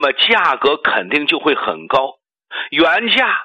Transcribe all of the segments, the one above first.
那么价格肯定就会很高，原价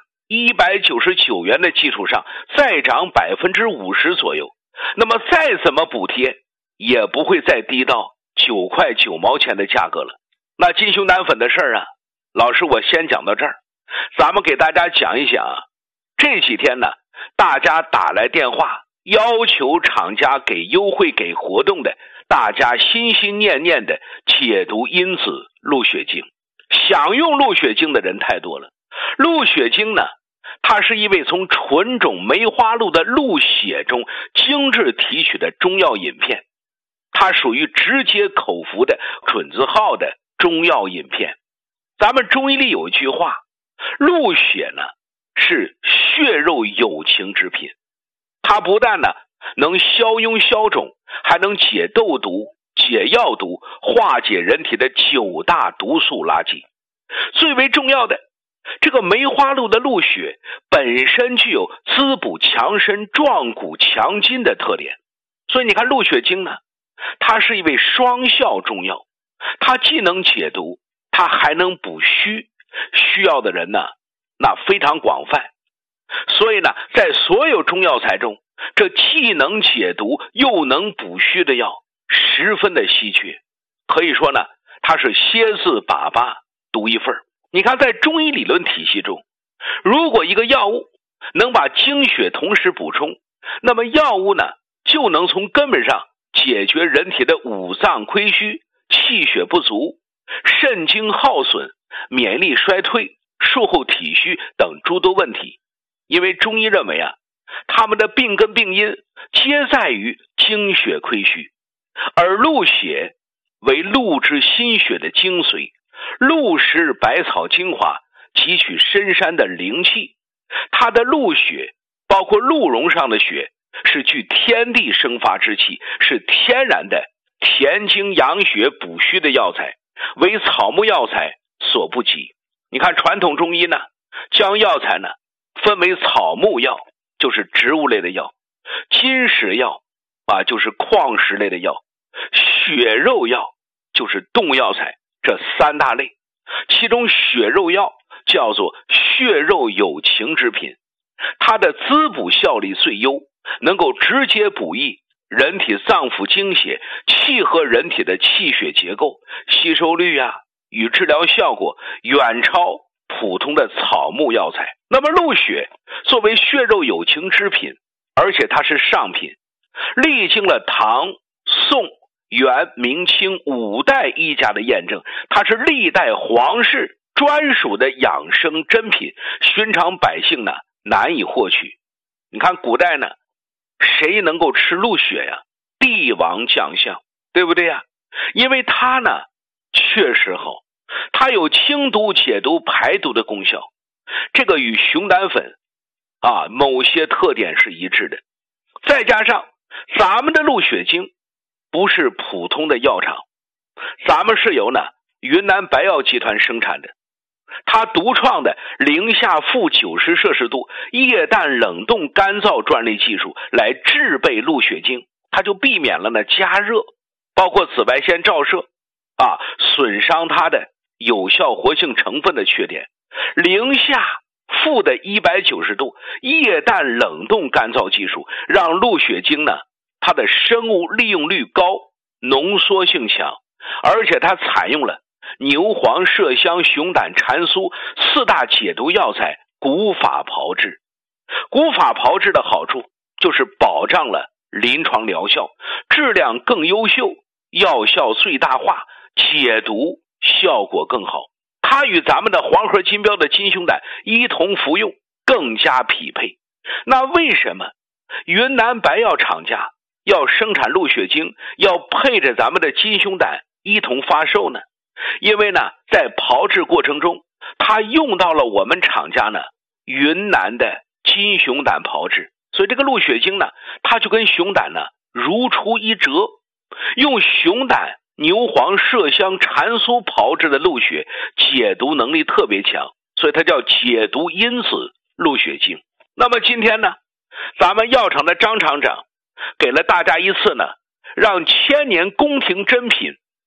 199元的基础上再涨50%左右，那么再怎么补贴也不会再低到9块9毛钱的价格了。那金熊胆粉的事儿啊，老师我先讲到这儿，咱们给大家讲一讲啊，这几天呢，大家打来电话要求厂家给优惠给活动的，大家心心念念的解毒因子鹿血精。想用鹿血精的人太多了。鹿血精呢，它是一味从纯种梅花鹿的鹿血中精制提取的中药饮片，它属于直接口服的准字号的中药饮片。咱们中医里有一句话，鹿血呢是血肉有情之品，它不但呢能消痈消肿，还能解痘毒、解药毒，化解人体的9大毒素垃圾。最为重要的，这个梅花鹿的鹿血本身具有滋补强身、壮骨强筋的特点，所以你看鹿血精呢，它是一味双效中药，它既能解毒，它还能补虚，需要的人呢那非常广泛。所以呢，在所有中药材中，这既能解毒又能补虚的药十分的稀缺，可以说呢，它是蝎子粑粑独一份。你看，在中医理论体系中，如果一个药物能把精血同时补充，那么药物呢就能从根本上解决人体的五脏亏虚、气血不足、肾精耗损、免疫力衰退、术后体虚等诸多问题。因为中医认为啊，他们的病根病因皆在于精血亏虚，而鹿血为鹿之心血的精髓，鹿食百草精华，汲取深山的灵气。它的鹿血包括鹿茸上的血，是具天地生发之气，是天然的填精养血补虚的药材，为草木药材所不及。你看传统中医呢，将药材呢分为草木药，就是植物类的药，金石药啊，就是矿石类的药，血肉药就是动物药材，这三大类。其中血肉药叫做血肉有情之品，它的滋补效力最优，能够直接补益人体脏腑精血，契合人体的气血结构，吸收率啊与治疗效果远超普通的草木药材。那么鹿血作为血肉有情之品，而且它是上品，历经了唐、宋、元、明、清5代医家的验证，它是历代皇室专属的养生珍品，寻常百姓呢难以获取。你看古代呢，谁能够吃鹿血呀？帝王将相，对不对呀？因为它呢确实好，它有清毒解毒排毒的功效，这个与熊胆粉啊某些特点是一致的。再加上咱们的鹿血精不是普通的药厂，咱们是由呢云南白药集团生产的，它独创的零下负90摄氏度液氮冷冻干燥专利技术来制备鹿血精，它就避免了呢加热，包括紫外线照射啊损伤它的有效活性成分的缺点。零下负的190度液氮冷冻干燥技术让鹿血精呢它的生物利用率高，浓缩性强，而且它采用了牛黄、麝香、熊胆、蟾酥4大解毒药材古法炮制。古法炮制的好处就是保障了临床疗效，质量更优秀，药效最大化，解毒效果更好。它与咱们的黄河金标的金熊胆一同服用更加匹配。那为什么云南白药厂家要生产鹿血精，要配着咱们的金熊胆一同发售呢？因为呢在炮制过程中，它用到了我们厂家呢云南的金熊胆炮制，所以这个鹿血精呢它就跟熊胆呢如出一辙，用熊胆、牛黄、麝香、蟾酥炮制的鹿血解毒能力特别强，所以它叫解毒因子鹿血精。那么今天呢，咱们药厂的张厂长给了大家一次呢让千年宫廷珍品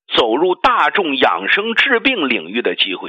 走入大众养生治病领域的机会。